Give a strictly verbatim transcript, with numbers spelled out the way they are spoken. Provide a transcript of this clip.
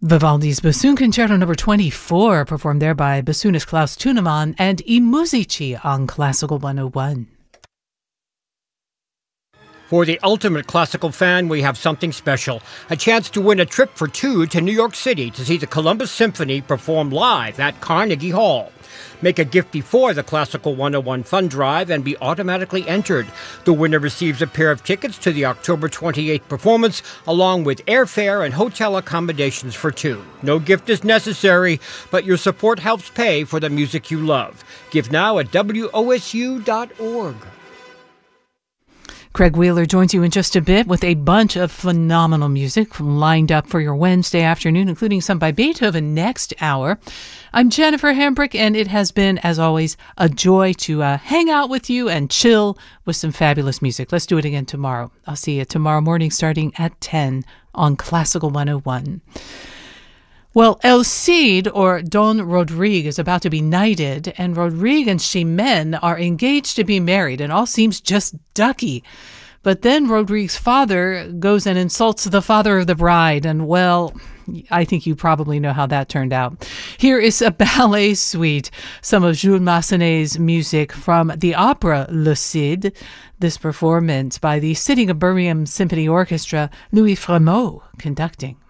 Vivaldi's Bassoon Concerto number twenty-four, performed there by bassoonist Klaus Thunemann and I Musici on Classical one oh one. For the ultimate classical fan, we have something special. A chance to win a trip for two to New York City to see the Columbus Symphony perform live at Carnegie Hall. Make a gift before the Classical one oh one Fund Drive and be automatically entered. The winner receives a pair of tickets to the October twenty-eighth performance, along with airfare and hotel accommodations for two. No gift is necessary, but your support helps pay for the music you love. Give now at W O S U dot org. Craig Wheeler joins you in just a bit with a bunch of phenomenal music lined up for your Wednesday afternoon, including some by Beethoven next hour. I'm Jennifer Hambrick, and it has been, as always, a joy to uh, hang out with you and chill with some fabulous music. Let's do it again tomorrow. I'll see you tomorrow morning starting at ten on Classical one oh one. Well, El Cid, or Don Rodrigue, is about to be knighted, and Rodrigue and Chimène are engaged to be married, and all seems just ducky. But then Rodrigue's father goes and insults the father of the bride, and, well, I think you probably know how that turned out. Here is a ballet suite, some of Jules Massenet's music from the opera Le Cid. This performance by the Sitting of Birmingham Symphony Orchestra, Louis Fremeau conducting.